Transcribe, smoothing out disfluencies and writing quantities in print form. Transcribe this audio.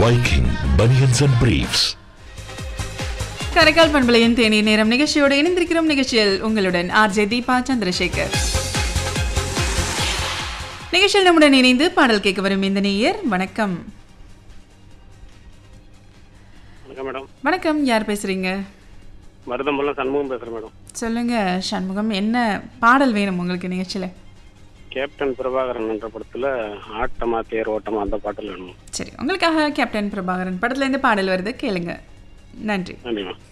Viking Bunions and Briefs. Karaikal பண்பலையின் தேநீர் நேரம் நிகழ்ச்சியோடு இணைந்திருக்கிறோம். நிகழ்ச்சியில் உங்களுடன் ஆர்ஜே தீபா சந்திரசேகர். நிகழ்ச்சியில் நம்முடன் இணைந்து பாடல் கேட்க வரும் இந்த நேயர். வணக்கம். மேடம். வணக்கம், யார் பேசுறீங்க? மருதம்பலம் சண்முகம் பேசுறேன் மேடம். சொல்லுங்க சண்முகம், என்ன பாடல் வேணும் உங்களுக்கு நிகழ்ச்சியில? கேப்டன் பிரபாகரன் என்ற படத்துல ஆட்டமா தேர் ஓட்டமா அந்த பாடல் வேணும். சரி, உங்களுக்காக கேப்டன் பிரபாகரன் படத்துல இருந்து பாடல் வருது, கேளுங்க. நன்றி. நன்றி மேம்.